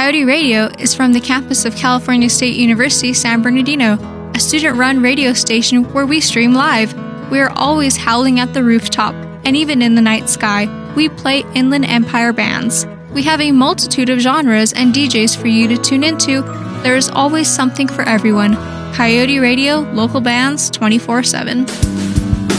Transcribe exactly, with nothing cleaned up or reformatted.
Coyote Radio is from the campus of California State University, San Bernardino, a student-run radio station where we stream live. We are always howling at the rooftop, and even in the night sky, we play Inland Empire bands. We have a multitude of genres and D Js for you to tune into. There is always something for everyone. Coyote Radio, local bands, twenty-four seven.